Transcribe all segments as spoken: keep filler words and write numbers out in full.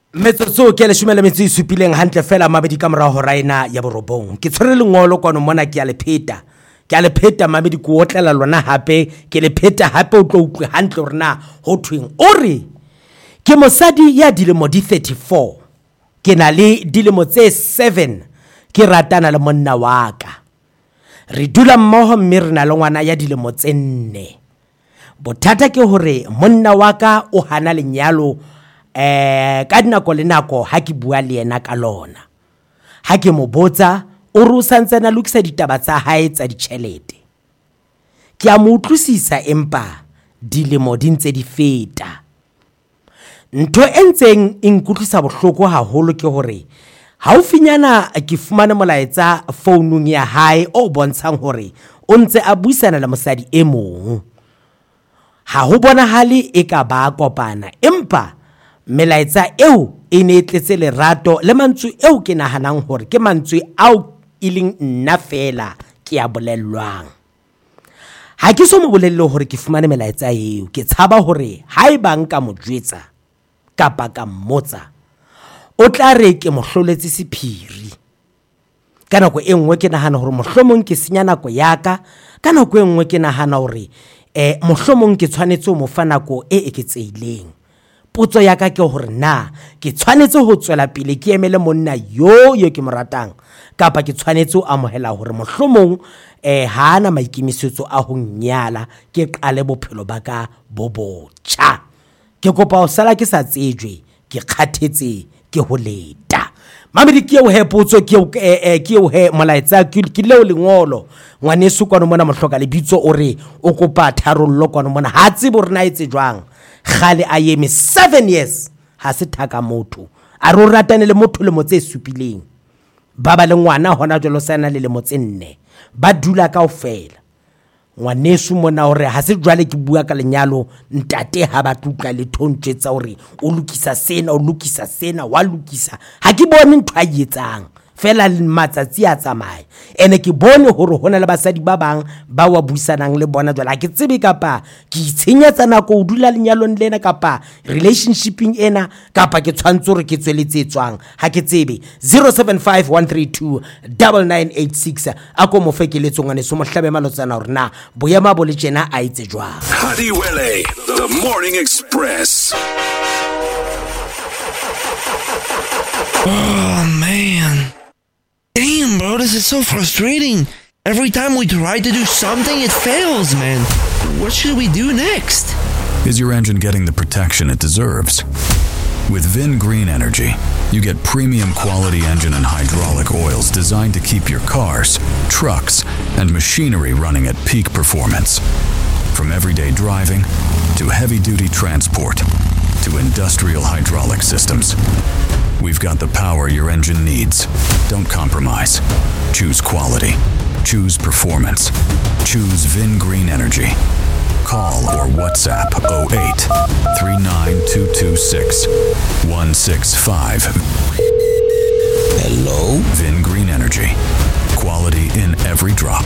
Metsotso ke le shumela metsi supileng hantle fela mabedi ka mora ho raina ya borobong ke tshwere lengolo kwano mona ke a le pheta ke a le pheta mabedi ko otlela lona hape ke le pheta hape o tlo utlwe hantle rena ho thweng o re ke mosadi ya dilemo di thirty-four ke na le dilemo tse seven ke ratana le monna wa ka re dula mmoho mme re na le ngwana ya dilemo tse nne bothata ke hore monna wa ka o hana lenyalo eh ka dinako le nako ha ke bua le yena ka lona ha ke mo botsa o re o santse na lokisa ditaba tsa hae tsa ditšhelete ke a mo utlwisisa empa dilemo di ntse di feta ntho e ntseng e nkutlwisa bohloko haholo ke hore haufinyana ke fumane molaetsa founung ya hae o bontshang hore o ntse a buisana le mosadi e mong ha ho bonahale e ka ba kopana empa melaetsa eo e ne tletse lerato le mantswe eo ke nahanang hore ke mantswe ao ileng nna fela ke a bolellwang ha ke so mo bolelle hore ke fumane melaetsa eo ke tshaba hore haeba nka mo jwetsa kapa ka mmotsa o tla re ke mo hloletse sephiri ka nako e nngwe ke nahana hore mohlomong ke senya nako yaka ka nako e nngwe ke nahana hore eh mohlomong ke tshwanetse mo fa nako e eketseileng potso ya ka ke hore na ke tshwanetse ho tswela pele ke emele monna yo yo ke mo ratang kapa ke tshwanetse ho amohela hore mohlomong eh hana maikemisetso a ho nyala ke qale bophelo ba ka bobotjha ke kopa ho sala ke sa tsejwe ke kgathetse ke ho leta mamedi ke o he potso ke o ke o he molaetsa ke leo lengolo ngwaneso kwano mona mohloka lebitso o re o kopa tharollo kwano mona ha tsebo rena etse jwang khale a yeme seven years ha se thaka motho a ro ratane le motho le motse supileng ba ba le ngwana hona jolo sana le le motse nne ba dula kaofela ngwaneso mona hore ha se jwale ke bua ka lenyalo ntate ha ba tlutla le thontsetsa hore o lokisa sena o lokisa sena wa lokisa ha ke bone ntho a yetsang fela le matsatsi a tsamaya ene ke bone hore hona le basadi ba bang ba wa buisanang le bona jwala ke tsebe kapa ke itshenyetsa nako o dula lenyalong lena kapa relationshiping ena kapa ke tshwantse hore ke tsweletse tswang ha ke tsebe zero seven five one three two nine nine eight six ako mo fekeletso ngane so mo hlabe malotsana hore na boyama bo le tjena a itse jwang Hadiwele, the Morning Express. Oh man. Damn, bro, this is so frustrating. Every time we try to do something, it fails, man. What should we do next? Is your engine getting the protection it deserves? With Vin Green Energy, you get premium quality engine and hydraulic oils designed to keep your cars, trucks, and machinery running at peak performance. From everyday driving to heavy-duty transport to industrial hydraulic systems. We've got the power your engine needs. Don't compromise. Choose quality. Choose performance. Choose Vin Green Energy. Call or WhatsApp oh eight, three nine two two six, one six five. Hello? Vin Green Energy. Quality in every drop.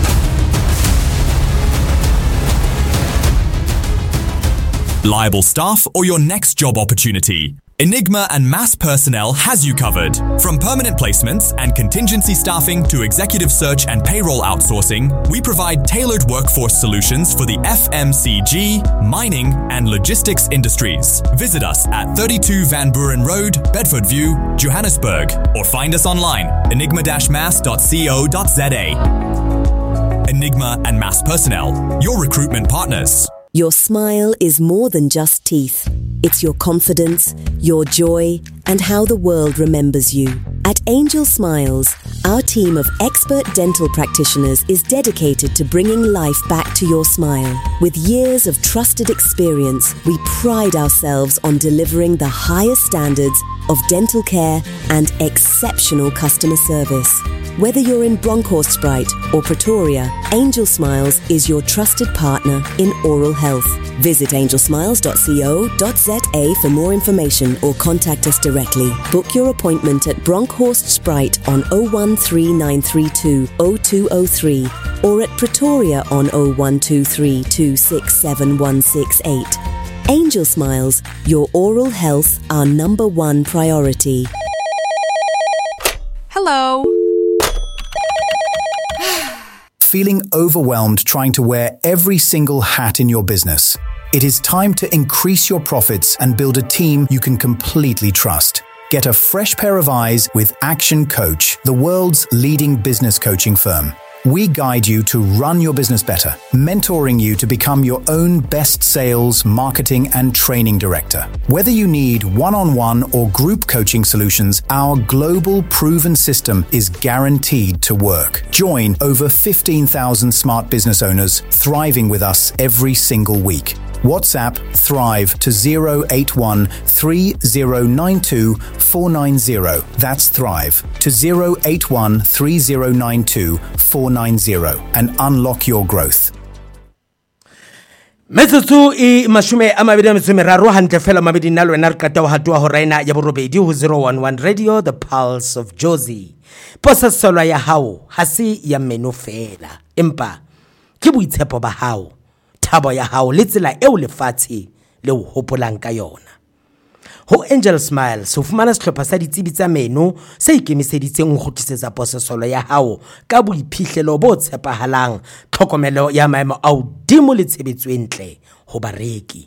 Liable staff or your next job opportunity? Enigma and Mass Personnel has you covered. From permanent placements and contingency staffing to executive search and payroll outsourcing, we provide tailored workforce solutions for the F M C G, mining and logistics industries. Visit us at thirty-two Van Buren Road, Bedford View, Johannesburg, or find us online, enigma dash mass dot co dot z a. Enigma and Mass Personnel, your recruitment partners. Your smile is more than just teeth. It's your confidence, your joy, and how the world remembers you. At Angel Smiles, our team of expert dental practitioners is dedicated to bringing life back to your smile. With years of trusted experience, we pride ourselves on delivering the highest standards of dental care and exceptional customer service. Whether you're in Bronkhorstspruit or Pretoria, Angel Smiles is your trusted partner in oral health. Visit angel smiles dot co dot z a for more information or contact us directly. Book your appointment at Bronkhorstspruit on oh one three nine three two oh two oh three or at Pretoria on oh one two three two six seven one six eight. Angel Smiles, your oral health, our number one priority. Hello. Feeling overwhelmed trying to wear every single hat in your business? It is time to increase your profits and build a team you can completely trust. Get a fresh pair of eyes with Action Coach, the world's leading business coaching firm. We guide you to run your business better, mentoring you to become your own best sales, marketing, and training director. Whether you need one-on-one or group coaching solutions, our global proven system is guaranteed to work. Join over fifteen thousand smart business owners thriving with us every single week. WhatsApp Thrive to zero eight one three zero nine two four nine zero. That's Thrive to zero eight one three zero nine two four nine zero and unlock your growth. Metsotso e mashume a mabedi a metso e meraro hantle fela mabedi nna lwena re qeta ho hatua ho raina ya borobedi ho zero one one Radio, the pulse of Jozi. Posa solwa ya hao ha se ya meno fela, empa ke boitshepo ba hao, thabo ya hao le tsela eo lefatshe le ho hopolang ka yona. Ho Angel Smiles ho fumana sehlopha sa ditsebi tsa meno se ikemiseditseng ho kgutlisetsa pososolo ya hao ka boiphihlelo bo tshepahalang, tlhokomelo ya maemo a hodimo le tshebetso e ntle ho bareki.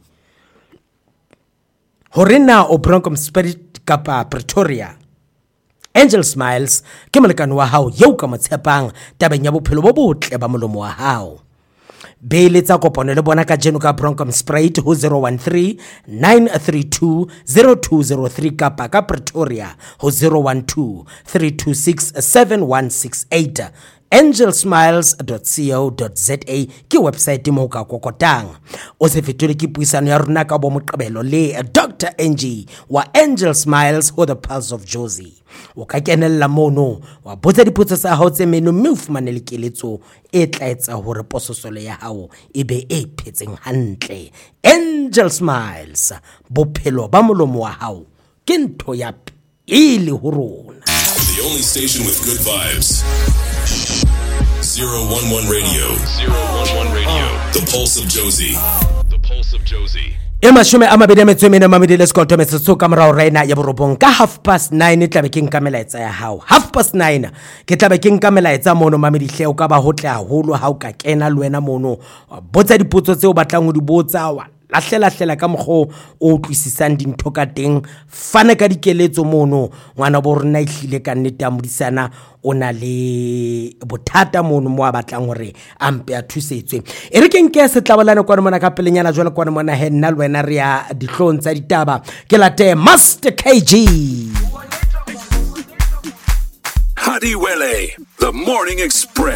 Ho rena o Bronkhortspruit kapa Pretoria, Angel Smiles ke molekane wa hao yeo ka mo tshepang tabeng ya bophelo bo botle ba molomo wa hao. Beeletsa kopano le bona ka jeno ka Bronkhortspruit ho zero one three nine three two zero two zero three kapa ka Pretoria ho zero one two three two six seven one six eight. angel smiles dot co dot za ke website mo ka kokotang. O se fetole ke puisano ya rona ka bo moqebelo le Doctor Angie wa Angel Smiles ho the pulse of Jozi. O ka kenella mono wa botsa dipotso tsa hao tse meno mme o fumane le keletso e tla etsa hore pososolo ya hao e be e phetseng hantle. Angel Smiles, bophelo ba molomo wa hao ke ntho ya pele ho rona. The only station with good vibes. zero one one Radio. zero one one Radio. The Pulse of Jozi. The Pulse of Jozi. E mashume a mabedi a metso e mene mamedi le sekoto metsotso ka morao raina ya borobong ka half past nine e tlabe ke nka melaetsa ya hao. Half past nine ke tlabe ke nka melaetsa mono mamedi hle o ka ba hotle haholo ha o ka kena le wena mono botsa dipotso tse o batlang ho di botsa wa lahlela hlela ka mokgo o tlisisang dintho ka teng, fana ka dikeletso mono ngwana bo rena ihlile ka nnete a modisana o na le bothata mono mo a batlang hore ampe a thusetswe. E re ke nke setlabalane kwa mona ka pelenyana jwale kwa mona he nna le wena re ya dihlong tsa ditaba ke late Master K G. Hadiwele, the Morning Express.